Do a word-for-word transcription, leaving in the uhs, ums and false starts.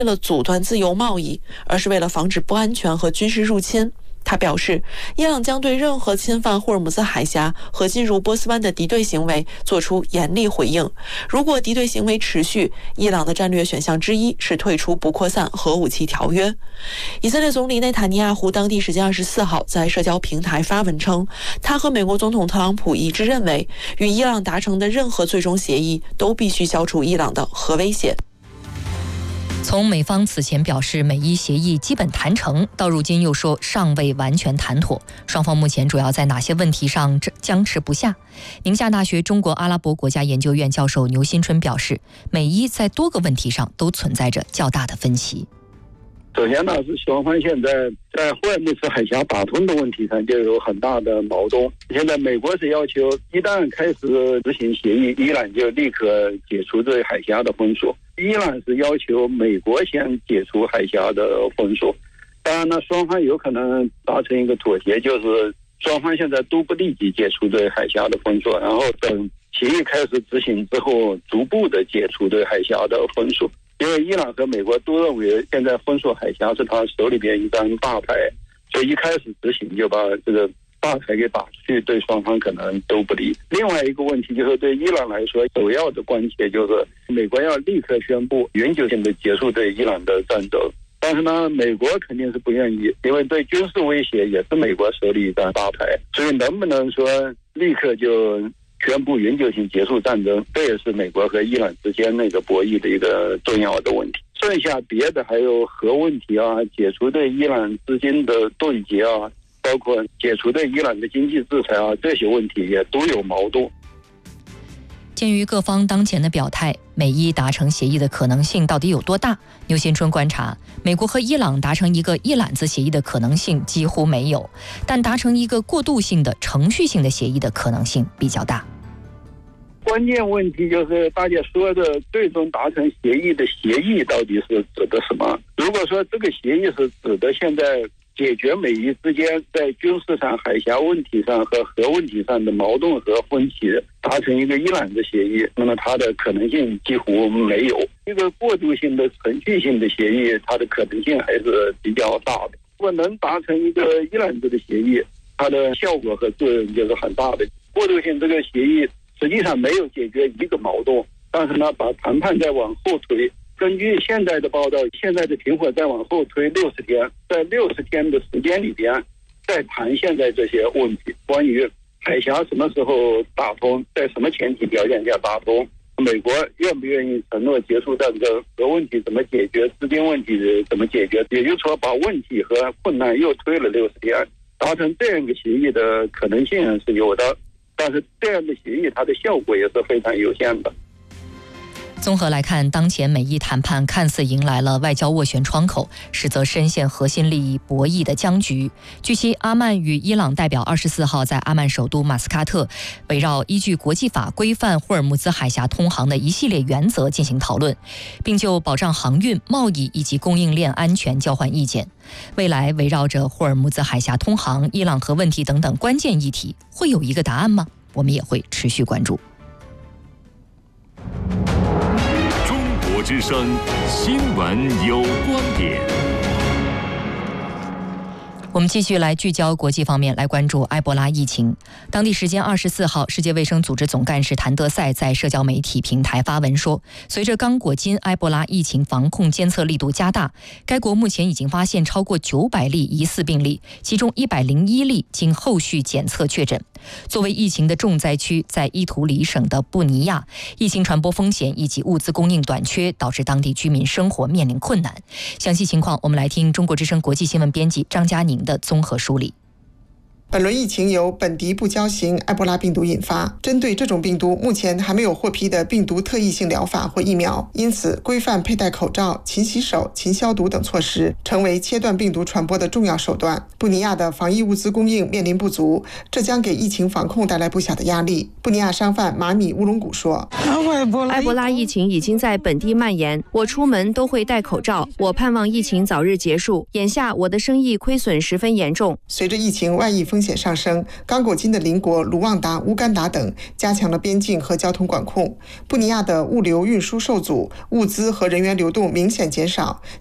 为了阻断自由贸易，而是为了防止不安全和军事入侵。他表示，伊朗将对任何侵犯霍尔木兹海峡和进入波斯湾的敌对行为做出严厉回应。如果敌对行为持续，伊朗的战略选项之一是退出不扩散核武器条约。以色列总理内塔尼亚胡当地时间二十四号在社交平台发文称，他和美国总统特朗普一致认为，与伊朗达成的任何最终协议都必须消除伊朗的核威胁。 从美方此前表示美伊协议基本谈成，到如今又说尚未完全谈妥，双方目前主要在哪些问题上僵持不下？宁夏大学中国阿拉伯国家研究院教授牛新春表示，美伊在多个问题上都存在着较大的分歧。 首先呢，是双方现在在霍尔木兹海峡打通的问题上就有很大的矛盾。现在美国是要求一旦开始执行协议，伊朗就立刻解除对海峡的封锁。伊朗是要求美国先解除海峡的封锁。当然呢，双方有可能达成一个妥协，就是双方现在都不立即解除对海峡的封锁，然后等协议开始执行之后，逐步的解除对海峡的封锁。因为伊朗和美国都认为现在封锁海峡是他手里边一张大牌，所以一开始执行就把这个大牌给打出去，对双方可能都不利。另外一个问题就是对伊朗来说，首要的关切就是美国要立刻宣布永久性的结束对伊朗的战争。但是呢，美国肯定是不愿意，因为对军事威胁也是美国手里一张大牌，所以能不能说立刻就宣布永久性结束战争，这也是美国和伊朗之间那个博弈的一个重要的问题。剩下别的还有核问题啊，解除对伊朗资金的冻结啊，包括解除对伊朗的经济制裁啊，这些问题也都有矛盾。 鉴于各方当前的表态，美伊达成协议的可能性到底有多大？牛新春观察，美国和伊朗达成一个一揽子协议的可能性几乎没有，但达成一个过渡性的程序性的协议的可能性比较大。 关键问题就是大家说的最终达成协议的协议到底是指的什么？如果说这个协议是指的现在解决美伊之间在军事上、海峡问题上和核问题上的矛盾和分歧，达成一个一揽子协议，那么它的可能性几乎没有。一个过渡性的程序性的协议，它的可能性还是比较大的。如果能达成一个一揽子的协议，它的效果和作用就是很大的。过渡性这个协议实际上没有解决一个矛盾，但是呢，把谈判再往后推。根据现在的报道，现在的停火再往后推六十天，在六十天的时间里边，再谈现在这些问题，关于海峡什么时候打通，在什么前提条件下打通，美国愿不愿意承诺结束战争，核问题怎么解决，资金问题怎么解决，也就是说把问题和困难又推了六十天，达成这样一个协议的可能性是有的，但是这样的协议它的效果也是非常有限的。 综合来看，当前美伊谈判看似迎来了外交斡旋窗口，实则深陷核心利益博弈的僵局。据悉，阿曼与伊朗代表二十四号在阿曼首都马斯喀特，围绕依据国际法规范霍尔木兹海峡通航的一系列原则进行讨论，并就保障航运、贸易以及供应链安全交换意见。未来围绕着霍尔木兹海峡通航、伊朗核问题等等关键议题，会有一个答案吗？我们也会持续关注。 之声新闻有观点。 我们继续来聚焦国际方面，来关注埃博拉疫情。当地时间二十四号，世界卫生组织总干事谭德赛在社交媒体平台发文说，随着刚果金埃博拉疫情防控监测力度加大，该国目前已经发现超过九百例疑似病例，其中一百零一例经后续检测确诊。作为疫情的重灾区，在伊图里省的布尼亚，疫情传播风险以及物资供应短缺，导致当地居民生活面临困难。详细情况，我们来听中国之声国际新闻编辑张佳宁的综合梳理。 本轮疫情由本地不交型埃博拉病毒引发，针对这种病毒，目前还没有获批的病毒特异性疗法或疫苗，因此规范佩戴口罩、勤洗手、勤消毒等措施成为切断病毒传播的重要手段。布尼亚的防疫物资供应面临不足，这将给疫情防控带来不小的压力。布尼亚商贩马米乌龙古说：“ 埃博拉疫情已经在本地蔓延，我出门都会戴口罩，我盼望疫情早日结束。眼下我的生意亏损十分严重。” 随着疫情外溢风风险上升，刚果金的邻国卢旺达、乌干达等加强了边境和交通管控。布尼亚的物流运输受阻，物资和人员流动明显减少。